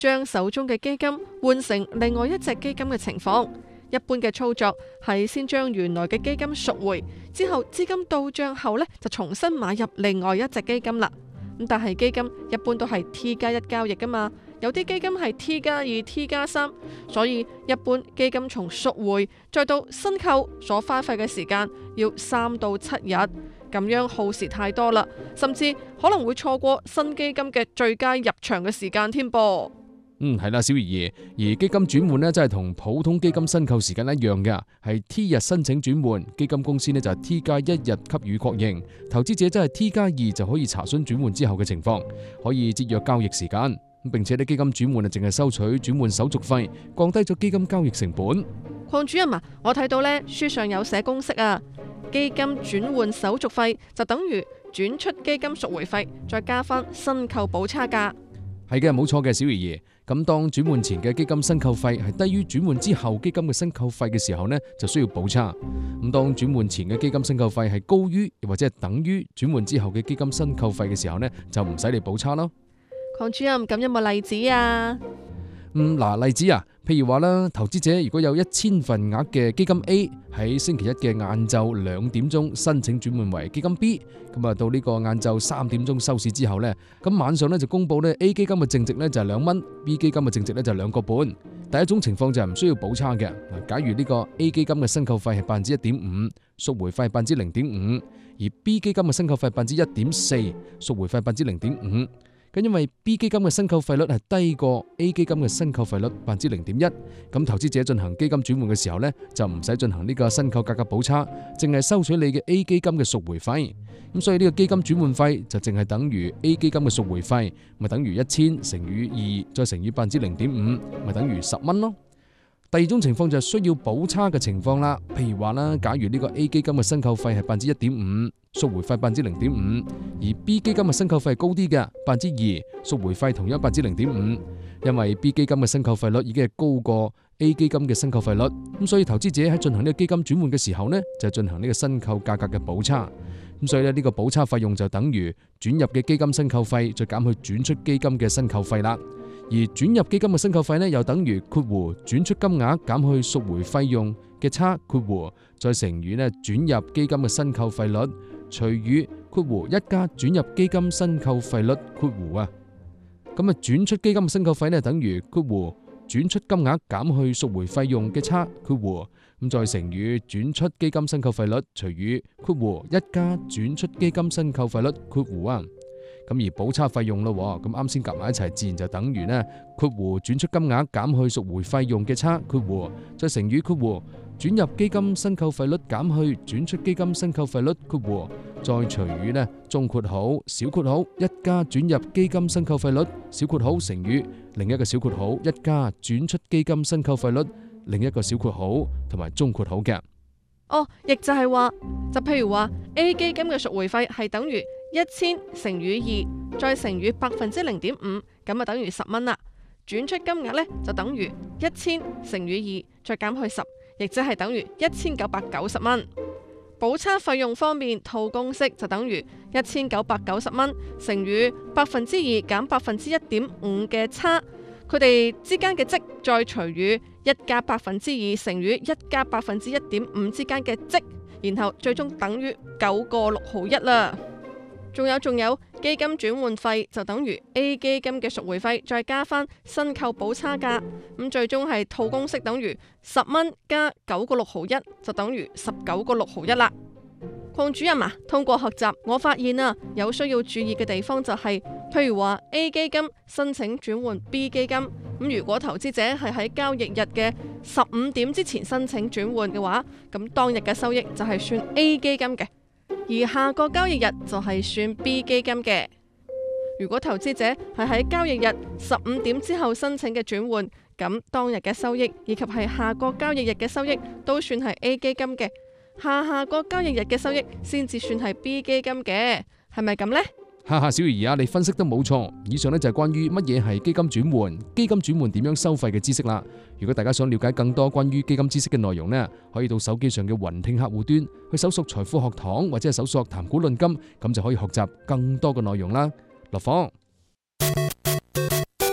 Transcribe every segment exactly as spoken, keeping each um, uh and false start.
將手中嘅基金換成另外一隻基金嘅情況。一般嘅操作係先將原來嘅基金贖回，之後資金到帳後呢，就重新買入另外一隻基金啦。咁但係基金一般都係 T 加一交易噶嘛，有啲基金係 T 加二、T 加三，所以一般基金從贖回再到申購所花費嘅時間要三到七日，咁樣耗時太多啦，甚至可能會錯過新基金嘅最佳入場嘅時間添噃。 嗯，係啦，小儀爺，而基金轉換呢，真係同普通基金申購時間一樣嘅，係 T 日申請轉換，基金公司呢就係 T 加一日給予確認，投資者真係 T 加二就可以查詢轉換之後嘅情況，可以節約交易時間，並且呢基金轉換啊淨係收取轉換手續費，降低咗基金交易成本。 鄺主任啊，我睇到呢書上有寫公式啊，基金轉換手續費就等於轉出基金贖回費，再加翻申購補差價。 係嘅，冇錯嘅，小儀爺。咁當轉換前嘅基金申購費係低於轉換之後基金嘅申購費嘅時候呢，就需要補差。咁當轉換前嘅基金申購費係高於又或者係等於轉換之後嘅基金申購費嘅時候呢，就唔使你補差咯。 鄺主任，咁有冇例子啊？ 嗯，嗱，例子啊，譬如話啦，投資者如果有一千份額嘅基金 A 喺星期一嘅晏晝兩點鐘申請轉換為基金 B， 咁啊到呢個晏晝三點鐘收市之後呢，咁晚上呢就公布呢 A 基金嘅淨值呢就係兩蚊，B 基金嘅淨值呢就係兩個半。第一種情況就係唔需要補差嘅。嗱，假如呢個 A 基金嘅申購費係百分之一點五，贖回費係百分之零點五，而 B 基金嘅申購費百分之一點四，贖回費百分之零點五。咁因為 B 基金嘅申購費率係低過 A 基金嘅申購費率百分之零點一，咁投資者進行基金轉換嘅時候呢，就唔使進行呢個申購價格補差，淨係收取你嘅 A 基金嘅贖回費。咁所以呢個基金轉換費就淨係等於 A 基金嘅贖回費，咪等於一千乘以二再乘以百分之零點五，咪等於十蚊咯。第二種情況就係需要補差嘅情況啦，譬如話啦，假如呢個 A 基金嘅申購費係百分之一點五，贖回費百分之零點五，而 B 基金嘅申購費係高啲嘅百分之二，贖回費同樣百分之零點五，因為 B 基金嘅申購費率已經係高過 A 基金嘅申購費率，咁所以投資者喺進行呢個基金轉換嘅時候呢，就進行呢個申購價格嘅補差，咁所以呢，呢個補差費用就等於轉入嘅基金申購費再減去轉出基金嘅申購費啦。而轉入基金嘅申購費呢，又等於括弧轉出金額減去贖回費用嘅差括弧再乘以呢轉入基金嘅申購費率除以括弧一加轉入基金申購費率括弧啊，咁啊轉出基金嘅申購費呢，等於括弧轉出金額減去贖回費用嘅差括弧咁再乘以轉出基金申購費率除以括弧一加轉出基金申購費率括弧啊。咁而補差費用咯，咁啱先夾埋一齊，自然就等於呢括弧轉出金額減去贖回費用嘅差括弧再乘以括弧轉入基金申購費率減去轉出基金申購費率括弧再除以呢中括號小括號一加轉入基金申購費率小括號乘以另一個小括號一加轉出基金申購費率另一個小括號同埋中括號嘅。 哦，亦就係話，就譬如話 A 基金嘅贖回費係等於一千乘以二，再乘以百分之零點五，咁啊等於十蚊啦。轉出金額呢，就等於一千乘以二，再減去十，亦即係等於一千九百九十蚊。補差費用方面，套公式就等於一千九百九十蚊乘以百分之二減百分之一點五嘅差，佢哋之間嘅積再除以一加百分之二乘以一加百分之一點五之間嘅積，然後最終等於九個六毫一啦。仲有仲有，基金轉換費就等於 A 基金嘅贖回費再加翻申購補差價，咁最終係套公式等於十蚊加九個六毫一就等於十九個六毫一啦。鄺主任啊，通過學習我發現啊，有需要注意嘅地方就係、是，譬如話 A 基金申請轉換 B 基金，咁如果投資者係喺交易日嘅十五點之前申請轉換嘅話，咁當日嘅收益就係算 A 基金嘅。而下個交易日就係算 B 基金嘅。如果投資者係喺交易日十五點之後申請嘅轉換，咁當日嘅收益以及係下個交易日嘅收益都算係 A 基金嘅，下下個交易日嘅收益先至算係 B 基金嘅，係咪咁呢？ 哈哈，小儀啊，你分析得冇錯。以上呢就係關於乜嘢係基金轉換、基金轉換點樣收費嘅知識啦。如果大家想了解更多關於基金知識嘅內容呢，可以到手機上嘅雲聽客戶端去搜索財富學堂或者係搜索談股論金，咁就可以學習更多嘅內容啦。落課。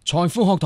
財富學堂。